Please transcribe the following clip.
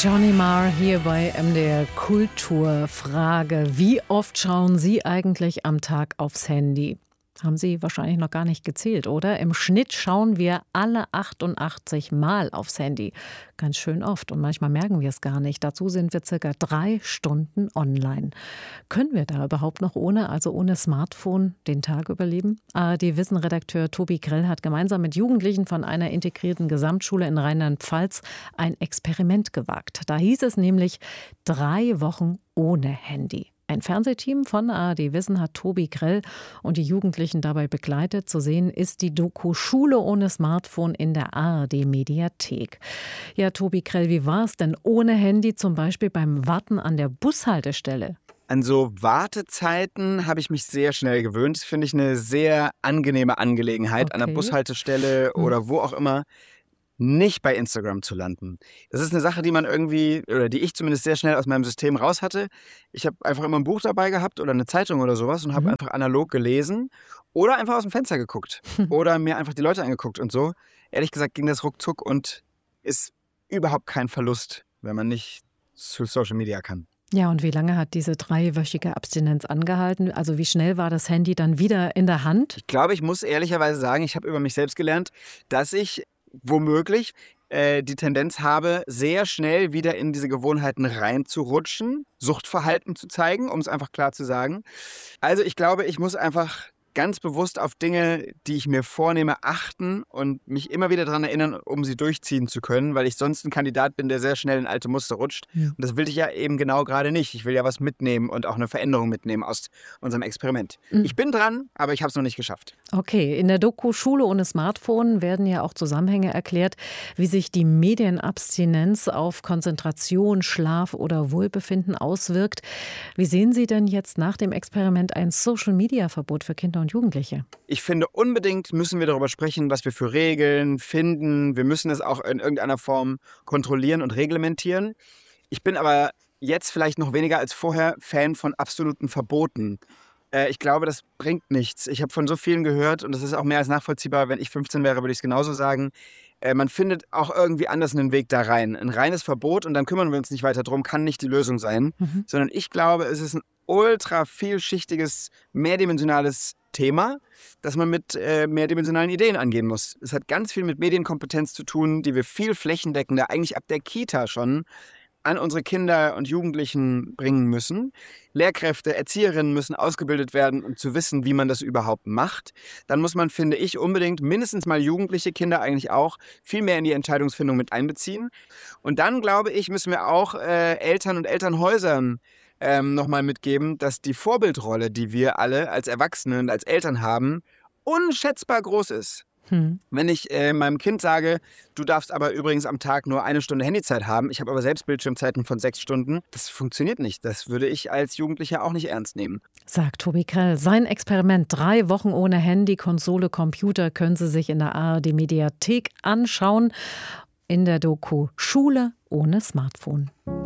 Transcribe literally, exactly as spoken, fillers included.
Johnny Marr hier bei M D R Kultur. Frage: Wie oft schauen Sie eigentlich am Tag aufs Handy? Haben Sie wahrscheinlich noch gar nicht gezählt, oder? Im Schnitt schauen wir alle achtundachtzig Mal aufs Handy. Ganz schön oft, und manchmal merken wir es gar nicht. Dazu sind wir circa drei Stunden online. Können wir da überhaupt noch ohne, also ohne Smartphone, den Tag überleben? A R D-Wissen-Redakteur Tobi Grell hat gemeinsam mit Jugendlichen von einer integrierten Gesamtschule in Rheinland-Pfalz ein Experiment gewagt. Da hieß es nämlich drei Wochen ohne Handy. Ein Fernsehteam von A R D Wissen hat Tobi Grell und die Jugendlichen dabei begleitet. Zu sehen ist die Doku Schule ohne Smartphone in der A R D-Mediathek. Ja, Tobi Grell, wie war es denn ohne Handy, zum Beispiel beim Warten an der Bushaltestelle? An so Wartezeiten habe ich mich sehr schnell gewöhnt. Das finde ich eine sehr angenehme Angelegenheit, okay, an der Bushaltestelle hm. oder wo auch immer. Nicht bei Instagram zu landen. Das ist eine Sache, die man irgendwie, oder die ich zumindest sehr schnell aus meinem System raus hatte. Ich habe einfach immer ein Buch dabei gehabt oder eine Zeitung oder sowas und habe mhm. einfach analog gelesen oder einfach aus dem Fenster geguckt oder mir einfach die Leute angeguckt und so. Ehrlich gesagt ging das ruckzuck und ist überhaupt kein Verlust, wenn man nicht zu Social Media kann. Ja, und wie lange hat diese dreiwöchige Abstinenz angehalten? Also wie schnell war das Handy dann wieder in der Hand? Ich glaube, ich muss ehrlicherweise sagen, ich habe über mich selbst gelernt, dass ich womöglich äh, die Tendenz habe, sehr schnell wieder in diese Gewohnheiten reinzurutschen, Suchtverhalten zu zeigen, um es einfach klar zu sagen. Also ich glaube, ich muss einfach ganz bewusst auf Dinge, die ich mir vornehme, achten und mich immer wieder daran erinnern, um sie durchziehen zu können, weil ich sonst ein Kandidat bin, der sehr schnell in alte Muster rutscht. Ja. Und das will ich ja eben genau gerade nicht. Ich will ja was mitnehmen und auch eine Veränderung mitnehmen aus unserem Experiment. Mhm. Ich bin dran, aber ich habe es noch nicht geschafft. Okay, in der Doku Schule ohne Smartphone werden ja auch Zusammenhänge erklärt, wie sich die Medienabstinenz auf Konzentration, Schlaf oder Wohlbefinden auswirkt. Wie sehen Sie denn jetzt nach dem Experiment ein Social-Media-Verbot für Kinder und Jugendliche? Ich finde, unbedingt müssen wir darüber sprechen, was wir für Regeln finden. Wir müssen es auch in irgendeiner Form kontrollieren und reglementieren. Ich bin aber jetzt vielleicht noch weniger als vorher Fan von absoluten Verboten. Äh, ich glaube, das bringt nichts. Ich habe von so vielen gehört, und das ist auch mehr als nachvollziehbar. Wenn ich fünfzehn wäre, würde ich es genauso sagen. Äh, man findet auch irgendwie anders einen Weg da rein. Ein reines Verbot, und dann kümmern wir uns nicht weiter drum, kann nicht die Lösung sein. Mhm. Sondern ich glaube, es ist ein ultra vielschichtiges, mehrdimensionales Thema, das man mit äh, mehrdimensionalen Ideen angehen muss. Es hat ganz viel mit Medienkompetenz zu tun, die wir viel flächendeckender, eigentlich ab der Kita schon, an unsere Kinder und Jugendlichen bringen müssen. Lehrkräfte, Erzieherinnen müssen ausgebildet werden, um zu wissen, wie man das überhaupt macht. Dann muss man, finde ich, unbedingt mindestens mal jugendliche Kinder eigentlich auch viel mehr in die Entscheidungsfindung mit einbeziehen. Und dann, glaube ich, müssen wir auch äh, Eltern und Elternhäusern Ähm, nochmal mitgeben, dass die Vorbildrolle, die wir alle als Erwachsene und als Eltern haben, unschätzbar groß ist. Hm. Wenn ich äh, meinem Kind sage, du darfst aber übrigens am Tag nur eine Stunde Handyzeit haben, ich habe aber selbst Bildschirmzeiten von sechs Stunden, das funktioniert nicht. Das würde ich als Jugendlicher auch nicht ernst nehmen. Sagt Tobi Grell. Sein Experiment drei Wochen ohne Handy, Konsole, Computer können Sie sich in der A R D-Mediathek anschauen. In der Doku Schule ohne Smartphone.